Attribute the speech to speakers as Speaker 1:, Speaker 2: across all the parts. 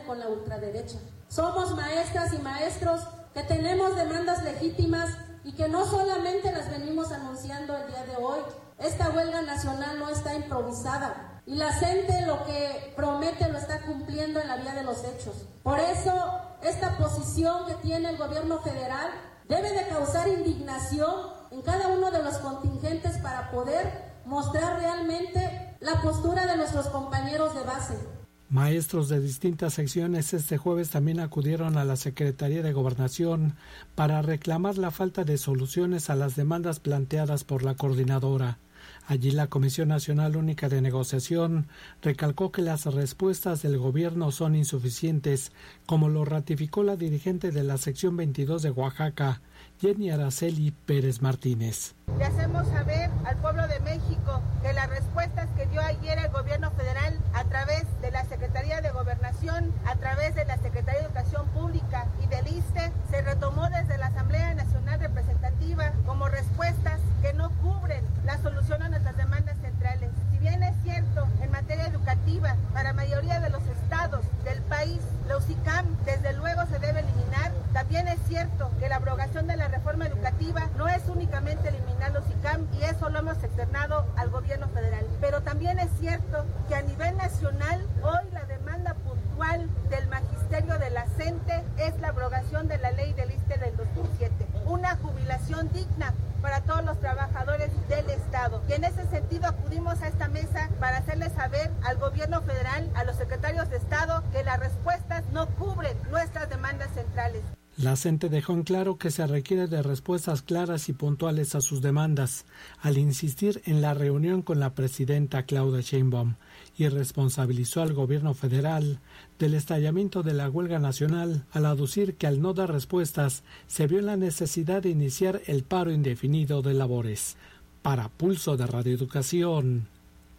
Speaker 1: con la ultraderecha. Somos maestras y maestros que tenemos demandas legítimas y que no solamente las venimos anunciando el día de hoy. Esta huelga nacional no está improvisada y la CENTE lo que promete lo está cumpliendo en la vía de los hechos. Por eso, esta posición que tiene el gobierno federal debe de causar indignación en cada uno de los contingentes para poder mostrar realmente la postura de nuestros compañeros de base.
Speaker 2: Maestros de distintas secciones este jueves también acudieron a la Secretaría de Gobernación para reclamar la falta de soluciones a las demandas planteadas por la coordinadora. Allí la Comisión Nacional Única de Negociación recalcó que las respuestas del gobierno son insuficientes, como lo ratificó la dirigente de la sección 22 de Oaxaca, Jenny Araceli Pérez Martínez.
Speaker 3: Le hacemos saber al pueblo de México que las respuestas que dio ayer el gobierno federal a través de la Secretaría de Gobernación, a través de la Secretaría de Educación Pública y del ISSSTE, se retomó desde la Asamblea Nacional Representativa como respuestas que no cubren la solución a nuestras demandas centrales. Si bien es cierto, en materia educativa, para la mayoría de los estados del país, la UCICAM desde luego se debe eliminar, también es cierto que la abrogación de la reforma educativa no es únicamente eliminar la UCICAM, y eso lo hemos externado al gobierno federal. Pero también es cierto que a nivel nacional, hoy la demanda puntual del magisterio de la CENTE es la abrogación de la ley del ISSSTE del 2007, una jubilación digna para todos los trabajadores del Estado. Y en ese sentido acudimos a esta mesa para hacerle saber al gobierno federal, a los secretarios de Estado, que las respuestas no cubren nuestras demandas centrales.
Speaker 2: La CENTE dejó en claro que se requiere de respuestas claras y puntuales a sus demandas, al insistir en la reunión con la presidenta Claudia Sheinbaum, y responsabilizó al gobierno federal del estallamiento de la huelga nacional, al aducir que al no dar respuestas se vio la necesidad de iniciar el paro indefinido de labores. Para Pulso de Radio Educación,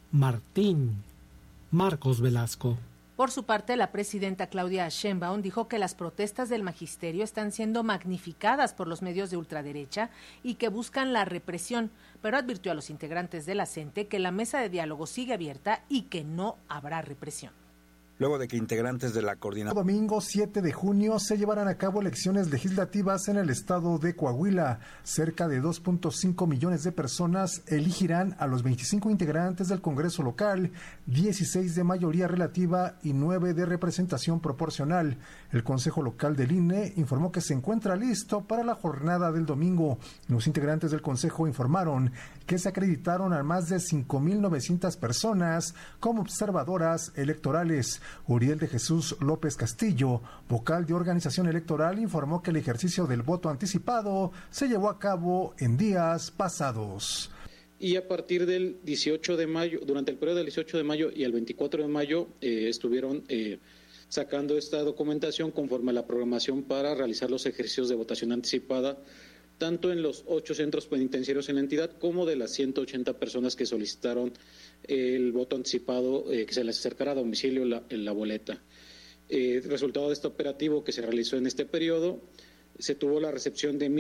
Speaker 2: Marcos Velasco.
Speaker 4: Por su parte, la presidenta Claudia Sheinbaum dijo que las protestas del magisterio están siendo magnificadas por los medios de ultraderecha y que buscan la represión, pero advirtió a los integrantes de la CENTE que la mesa de diálogo sigue abierta y que no habrá represión.
Speaker 5: Luego de que integrantes de la coordinación...
Speaker 6: Domingo 7 de junio se llevarán a cabo elecciones legislativas en el estado de Coahuila. Cerca de 2.5 millones de personas elegirán a los 25 integrantes del Congreso local, 16 de mayoría relativa y 9 de representación proporcional. El Consejo Local del INE informó que se encuentra listo para la jornada del domingo. Los integrantes del Consejo informaron que se acreditaron a más de 5.900 personas como observadoras electorales. Uriel de Jesús López Castillo, vocal de organización electoral, informó que el ejercicio del voto anticipado se llevó a cabo en días pasados.
Speaker 7: Y a partir del 18 de mayo, durante el periodo del 18 de mayo y el 24 de mayo, estuvieron sacando esta documentación conforme a la programación para realizar los ejercicios de votación anticipada, tanto en los 8 centros penitenciarios en la entidad como de las 180 personas que solicitaron el voto anticipado, que se les acercara a domicilio la boleta. Resultado de este operativo que se realizó en este periodo, se tuvo la recepción de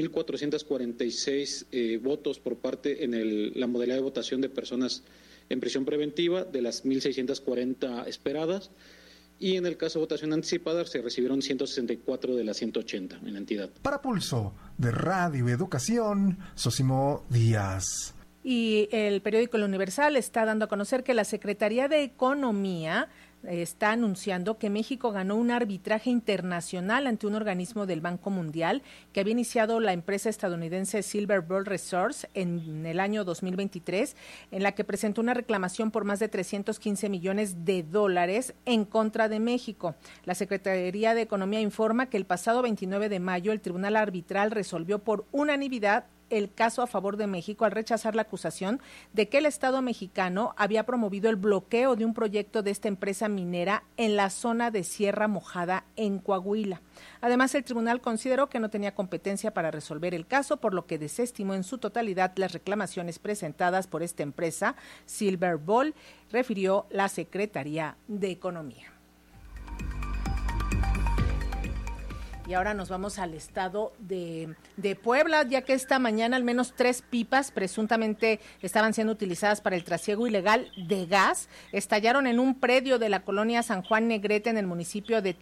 Speaker 7: 1.446 votos por parte en la modalidad de votación de personas en prisión preventiva, de las 1.640 esperadas, y en el caso de votación anticipada se recibieron 164 de las 180 en la entidad.
Speaker 6: Para Pulso de Radio Educación, Sosimo Díaz.
Speaker 4: Y el periódico El Universal está dando a conocer que la Secretaría de Economía está anunciando que México ganó un arbitraje internacional ante un organismo del Banco Mundial que había iniciado la empresa estadounidense Silverberg Resources en el año 2023, en la que presentó una reclamación por más de $315 millones en contra de México. La Secretaría de Economía informa que el pasado 29 de mayo el Tribunal Arbitral resolvió por unanimidad el caso a favor de México al rechazar la acusación de que el Estado mexicano había promovido el bloqueo de un proyecto de esta empresa minera en la zona de Sierra Mojada en Coahuila. Además, el tribunal consideró que no tenía competencia para resolver el caso, por lo que desestimó en su totalidad las reclamaciones presentadas por esta empresa, Silverberg, refirió la Secretaría de Economía. Y ahora nos vamos al estado de Puebla, ya que esta mañana al menos 3 pipas presuntamente estaban siendo utilizadas para el trasiego ilegal de gas estallaron en un predio de la colonia San Juan Negrete en el municipio de